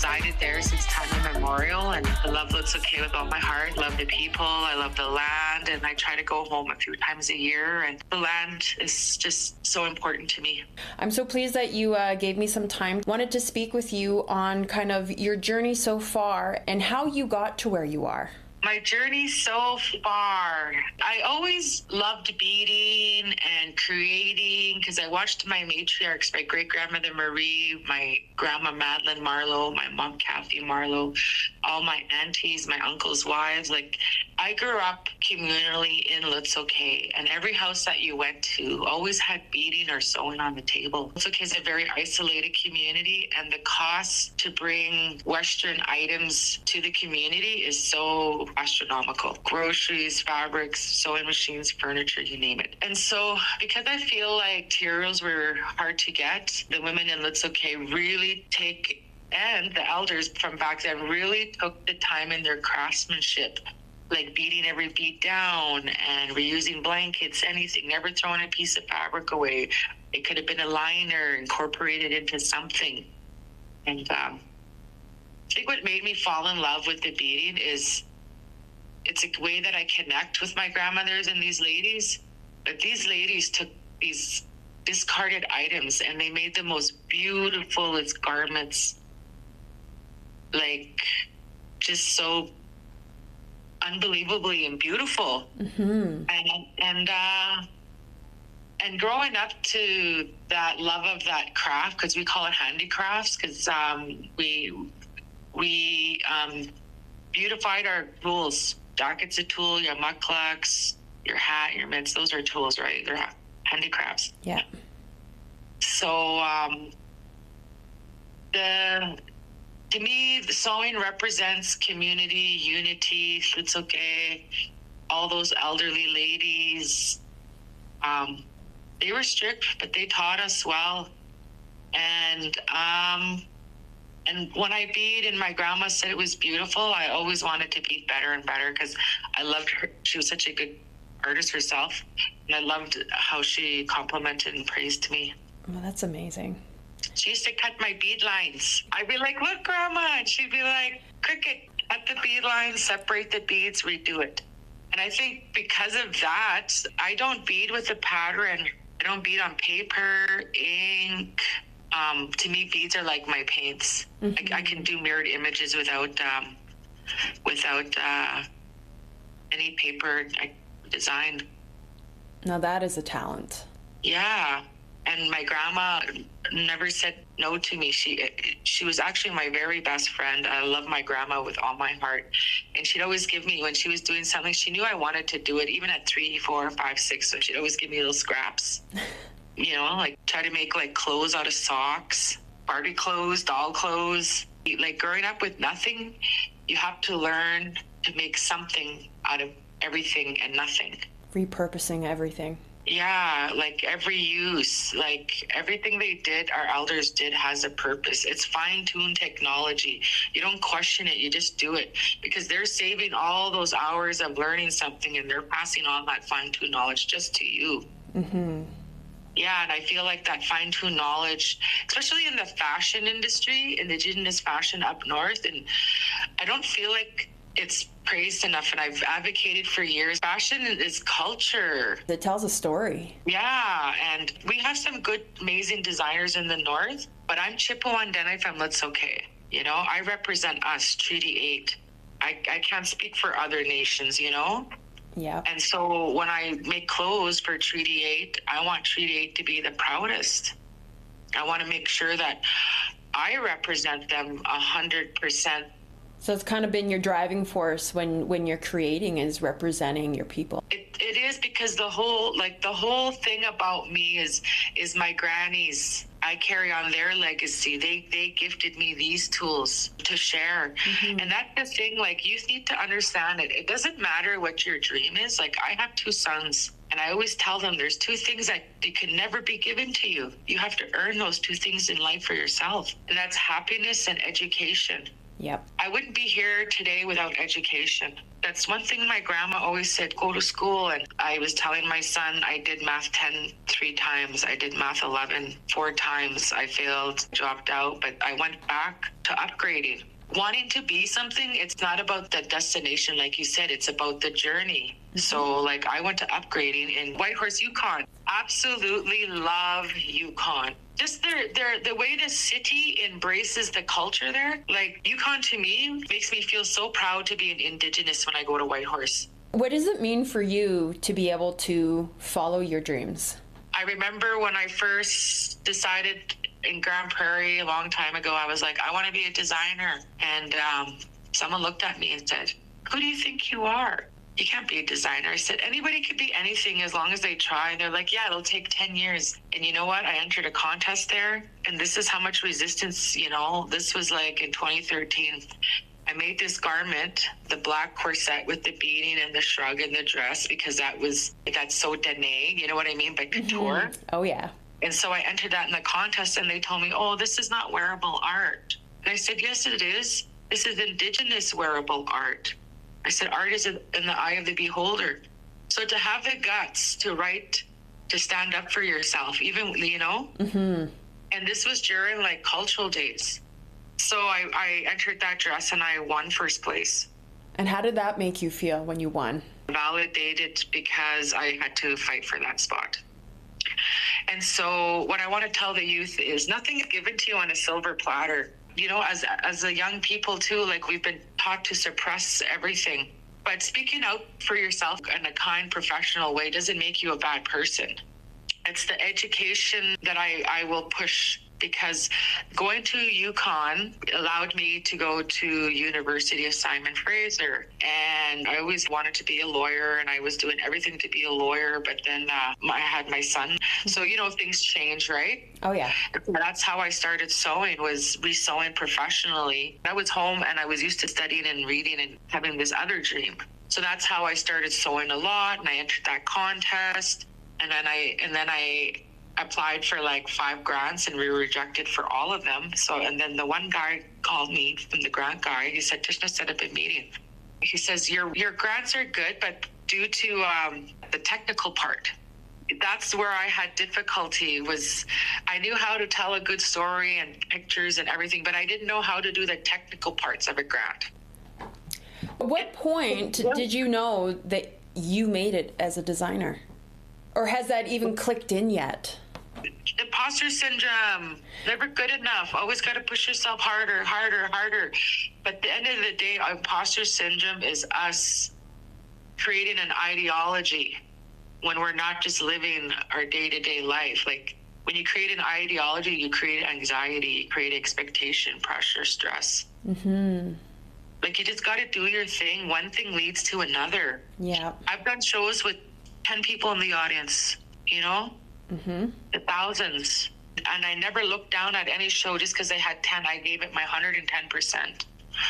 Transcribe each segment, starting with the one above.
resided there since time immemorial, and I love Looks Okay with all my heart. Love the people, I love the land, and I try to go home a few times a year, and the land is just so important to me. I'm so pleased that you gave me some time. Wanted to speak with you on kind of your journey so far and how you got to where you are. My journey so far, I always loved beading and creating because I watched my matriarchs, my great-grandmother Marie, my grandma Madeline Marlowe, my mom Kathy Marlowe, all my aunties, my uncles' wives. Like, I grew up communally in Looks Okay, and every house that you went to always had beading or sewing on the table. Looks Okay is a very isolated community, and the cost to bring Western items to the community is so astronomical. Groceries, fabrics, sewing machines, furniture, you name it. And so because I feel like materials were hard to get, the women in Looks Okay really and the elders from back then really took the time in their craftsmanship, like beating every bead down and reusing blankets, anything, never throwing a piece of fabric away. It could have been a liner incorporated into something. And I think what made me fall in love with the beading is it's a way that I connect with my grandmothers and these ladies. But these ladies took these discarded items and they made the most beautiful garments, like just so unbelievably and beautiful. Mm-hmm. And growing up to that love of that craft, because we call it handicrafts, because we beautified our tools. Jacket's a tool, your mucklucks, your hat, your mitts, those are tools, right? They're handicrafts. Yeah. So to me, the sewing represents community, unity. It's okay. All those elderly ladies, they were strict, but they taught us well. And when I bead and my grandma said it was beautiful, I always wanted to bead better and better because I loved her. She was such a good artist herself. And I loved how she complimented and praised me. Well, that's amazing. She used to cut my bead lines. I'd be like, look, Grandma. And she'd be like, cricket, cut the bead lines, separate the beads, redo it. And I think because of that, I don't bead with a pattern. I don't bead on paper, ink. To me, beads are like my paints. Mm-hmm. I can do mirrored images without any paper I designed. Now that is a talent. Yeah. And my grandma never said no to me. She was actually my very best friend. I love my grandma with all my heart. And she'd always give me, when she was doing something, she knew I wanted to do it, even at 3, 4, 5, 6. So she'd always give me little scraps. You know, like try to make like clothes out of socks, Barbie clothes, doll clothes. Like growing up with nothing, you have to learn to make something out of everything and nothing. Repurposing everything. Yeah, like every use, like everything they did, our elders did has a purpose. It's fine-tuned technology. You don't question it, you just do it because they're saving all those hours of learning something and they're passing on that fine-tuned knowledge just to you. Mm-hmm. Yeah, and I feel like that fine-tuned knowledge, especially in the fashion industry, indigenous fashion up north, and I don't feel like it's praised enough, and I've advocated for years. Fashion is culture. It tells a story. Yeah, and we have some good, amazing designers in the north, but I'm Chippewa Dene from Looks Okay. You know, I represent us, Treaty 8. I can't speak for other nations, you know? Yeah. And so when I make clothes for Treaty 8, I want Treaty 8 to be the proudest. I want to make sure that I represent them 100%. So it's kind of been your driving force when you're creating is representing your people. It is because the whole thing about me is my grannies. I carry on their legacy. They gifted me these tools to share. Mm-hmm. And that's the thing, like, you need to understand it. It doesn't matter what your dream is. Like, I have 2 sons. And I always tell them there's 2 things that you can never be given to you. You have to earn those 2 things in life for yourself. And that's happiness and education. Yep. I wouldn't be here today without education. That's one thing my grandma always said, go to school. And I was telling my son, I did math 10 3 times. I did math 11 4 times. I failed, dropped out, but I went back to upgrading. Wanting to be something, it's not about the destination, like you said, it's about the journey. So like I went to upgrading in Whitehorse, Yukon. Absolutely love Yukon. Just the way the city embraces the culture there. Like Yukon to me makes me feel so proud to be an Indigenous when I go to Whitehorse. What does it mean for you to be able to follow your dreams? I remember when I first decided in Grand Prairie a long time ago, I was like, I want to be a designer. And someone looked at me and said, who do you think you are? You can't be a designer. I said, anybody could be anything as long as they try. And they're like, yeah, it'll take 10 years. And you know what? I entered a contest there. And this is how much resistance, this was like in 2013. I made this garment, the black corset with the beading and the shrug and the dress, because that's so Danae, you know what I mean, by couture. Mm-hmm. Oh, yeah. And so I entered that in the contest, and they told me, oh, this is not wearable art. And I said, yes, it is. This is Indigenous wearable art. I said, art is in the eye of the beholder. So to have the guts to stand up for yourself, even, Mm-hmm. And this was during like cultural days. So I entered that dress and I won first place. And how did that make you feel when you won? Validated, because I had to fight for that spot. And so what I want to tell the youth is nothing is given to you on a silver platter. As a young people too, like we've been taught to suppress everything. But speaking out for yourself in a kind, professional way doesn't make you a bad person. It's the education that I will push, because going to Yukon allowed me to go to University of Simon Fraser. And I always wanted to be a lawyer, and I was doing everything to be a lawyer. But then I had my son. So, things change, right? Oh, yeah. That's how I started sewing, was re-sewing professionally. I was home and I was used to studying and reading and having this other dream. So that's how I started sewing a lot. And I entered that contest. And then I applied for like 5 grants and we were rejected for all of them. So, and then the one guy called me from the grant guy. He said, Tishna, set up a meeting. He says, your grants are good, but due to the technical part, that's where I had difficulty. Was I knew how to tell a good story and pictures and everything, but I didn't know how to do the technical parts of a grant. At what point did you know that you made it as a designer? Or has that even clicked in yet? Imposter syndrome, never good enough, always got to push yourself harder. But at the end of the day, imposter syndrome is us creating an ideology when we're not just living our day-to-day life. Like when you create an ideology, you create anxiety, you create expectation, pressure, stress. Mm-hmm. Like you just got to do your thing. One thing leads to another. Yeah. I've done shows with 10 people in the audience, Mm-hmm. The thousands. And I never looked down at any show just because I had 10. I gave it my 110%. And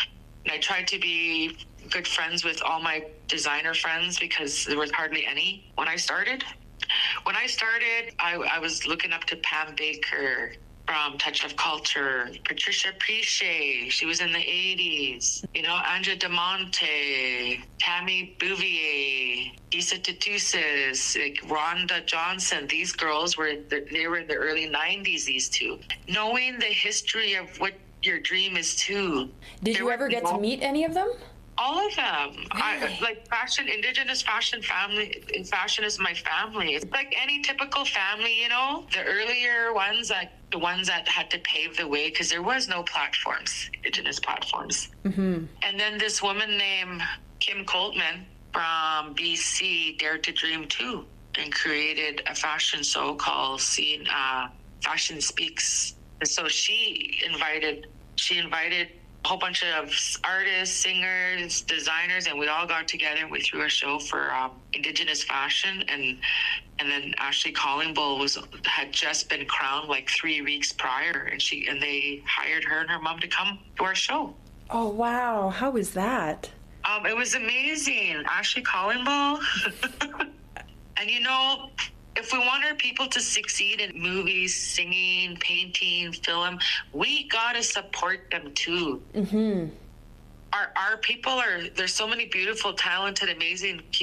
I tried to be good friends with all my designer friends because there was hardly any when I started. When I started, I was looking up to Pam Baker from Touch of Culture, Patricia Pichet, she was in the 80s, Anja DeMonte, Tammy Bouvier, Isa Tatusis, like Rhonda Johnson. These girls were in the early 90s, these two. Knowing the history of what your dream is too. Did you ever get to meet any of them? All of them. Really? I like fashion, Indigenous fashion family. Fashion is my family. It's like any typical family, The earlier ones, the ones that had to pave the way, because there was no platforms, Indigenous platforms. Mm-hmm. And then this woman named Kim Coltman from BC dared to dream too, and created a fashion show called Fashion Speaks. And so she invited a whole bunch of artists, singers, designers, and we all got together and we threw a show for Indigenous fashion. And then Ashley Collingbull had just been crowned like 3 weeks prior, and they hired her and her mom to come to our show. Oh wow! How was that? It was amazing, Ashley Collingbull. And if we want our people to succeed in movies, singing, painting, film, we gotta support them too. Mm-hmm. our people are, there's so many beautiful, talented, amazing people